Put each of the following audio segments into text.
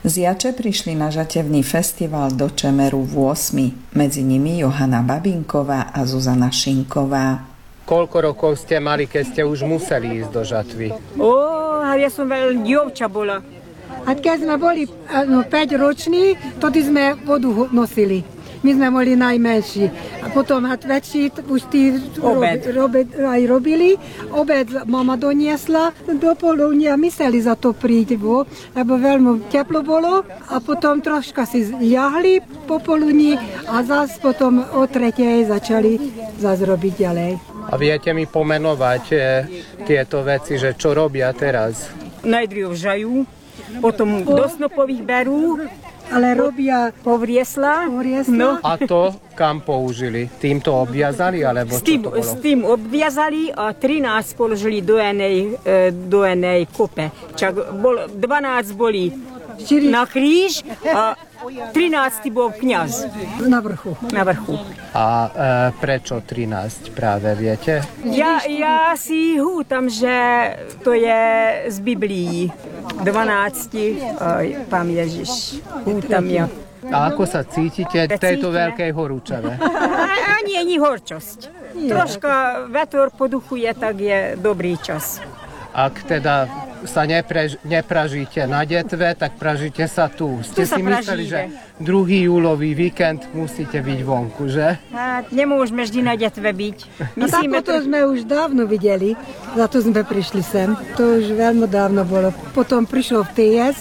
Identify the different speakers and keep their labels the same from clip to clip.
Speaker 1: Ziače prišli na žatevný festival do Čemeru v 8. Medzi nimi Johana Babinková a Zuzana Šinková.
Speaker 2: Koľko rokov ste mali, keď ste už museli ísť do žatvy?
Speaker 3: Ja som veľmi dievča bola.
Speaker 4: A keď sme boli 5-roční, tedy sme vodu nosili. My sme boli najmenší. A potom väčší už tí aj robili. Obed mama doniesla do poludnia. Mysleli za to príť, lebo veľmi teplo bolo. A potom troška si jahli po poludni a zase potom o 3:00 začali zase robiť ďalej.
Speaker 2: A viete mi pomenovať tieto veci, že čo robia teraz?
Speaker 3: Najdrív žajú, potom do snopových berú,
Speaker 4: ale robia
Speaker 3: povriesla.
Speaker 4: No.
Speaker 2: A to kam použili? Týmto obviazali, alebo čo to bolo?
Speaker 3: S tým obviazali a 13 položili do jednej kope. Čak 12 boli na kríž a 13 bol kňaz.
Speaker 4: Na vrchu.
Speaker 2: A prečo 13 práve, viete?
Speaker 3: Ja si hútam, že to je z Biblii. 12, pán Ježiš, hútam ja.
Speaker 2: A ako sa cítite v tejto veľkej horúčave?
Speaker 3: Ani horčosť. Troška vetor poduchuje, tak je dobrý čas.
Speaker 2: Ak teda sa nepražíte na detve, tak pražíte sa tu. Ste si mysleli, že 2. júlový víkend musíte byť vonku, že?
Speaker 3: Nemôžeme vždy na detve byť.
Speaker 4: Myslíme, to sme už dávno videli, za to sme prišli sem. To už veľmi dávno bolo. Potom prišlo v TS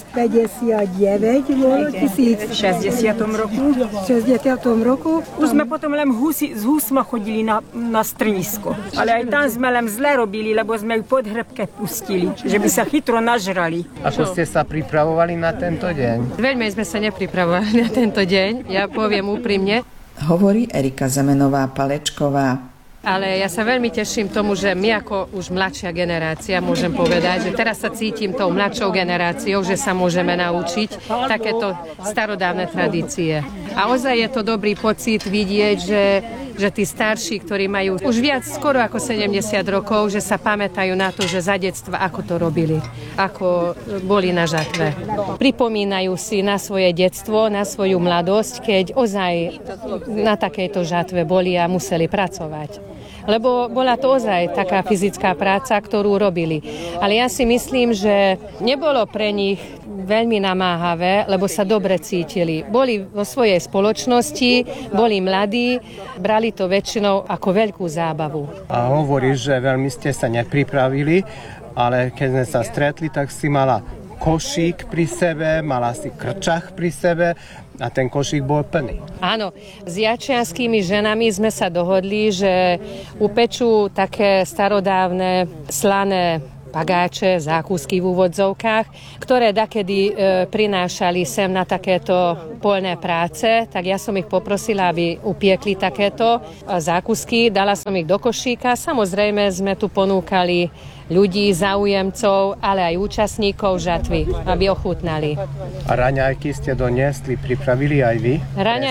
Speaker 4: 59, bolo
Speaker 3: 60. roku.
Speaker 4: V 60. roku.
Speaker 3: Už sme potom len z husma chodili na strnisko. Ale aj tam sme len zle robili, lebo sme ju pod hrbke pustili, že by sa chytro nažrali.
Speaker 2: Ako ste sa pripravovali na tento deň?
Speaker 5: Veľmi sme sa nepripravovali na tento deň, ja poviem úprimne.
Speaker 1: Hovorí Erika Zemenová Palečková.
Speaker 5: Ale ja sa veľmi teším tomu, že my ako už mladšia generácia, môžem povedať, že teraz sa cítim tou mladšou generáciou, že sa môžeme naučiť takéto starodávne tradície. A ozaj je to dobrý pocit vidieť, že tí starší, ktorí majú už viac, skoro ako 70 rokov, že sa pamätajú na to, že za detstva ako to robili, ako boli na žatve. Pripomínajú si na svoje detstvo, na svoju mladosť, keď ozaj na takejto žatve boli a museli pracovať. Lebo bola to ozaj taká fyzická práca, ktorú robili. Ale ja si myslím, že nebolo pre nich veľmi namáhavé, lebo sa dobre cítili. Boli vo svojej spoločnosti, boli mladí, brali to väčšinou ako veľkú zábavu.
Speaker 2: A hovoríš, že veľmi ste sa nepripravili, ale keď sme sa stretli, tak si mala košík pri sebe, mala si krčach pri sebe a ten košík bol plný.
Speaker 5: Áno, s jačianskými ženami sme sa dohodli, že upečú také starodávne slané pagáče, zákusky v úvodzovkách, ktoré dakedy prinášali sem na takéto poľné práce, tak ja som ich poprosila, aby upiekli takéto zákusky, dala som ich do košíka. Samozrejme sme tu ponúkali ľudí, záujemcov, ale aj účastníkov žatvy, aby ochutnali.
Speaker 2: A raňajky ste doniesli, pripravili aj vy?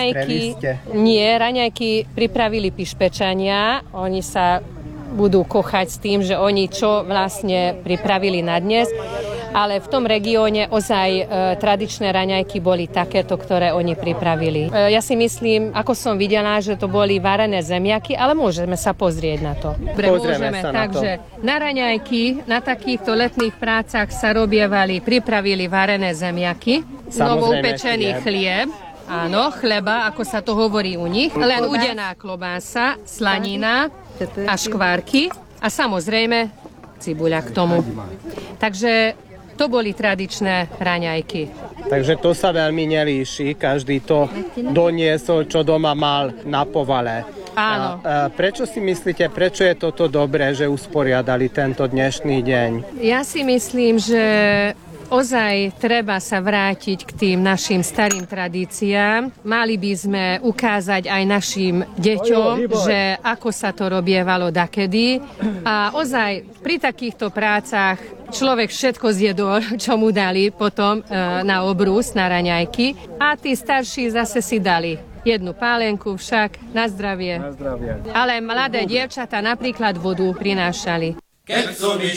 Speaker 5: Raňajky pripravili pišpečania, oni sa budú kochať s tým, že oni čo vlastne pripravili na dnes, ale v tom regióne ozaj tradičné raňajky boli takéto, ktoré oni pripravili. Ja si myslím, ako som videla, že to boli varené zemiaky, ale môžeme sa pozrieť na to.
Speaker 2: Môžeme sa
Speaker 5: takže
Speaker 2: na to.
Speaker 5: Na raňajky, na takýchto letných prácach sa pripravili varené zemiaky, novoupečený chlieb, áno, chleba, ako sa to hovorí u nich, len udená klobása, slanina a škvárky a samozrejme cibuľa k tomu. Takže to boli tradičné raňajky.
Speaker 2: Takže to sa veľmi nelíši, každý to doniesol, čo doma mal na povale.
Speaker 5: Áno.
Speaker 2: Prečo si myslíte, prečo je toto dobré, že usporiadali tento dnešný deň?
Speaker 5: Ja si myslím, že ozaj treba sa vrátiť k tým našim starým tradíciám. Mali by sme ukázať aj našim deťom, že ako sa to robievalo dakedy. A ozaj pri takýchto prácach človek všetko zjedol, čo mu dali potom na obrus, na raňajky. A tí starší zase si dali jednu pálenku však na zdravie. Ale mladé dievčatá napríklad vodu prinášali. Keď som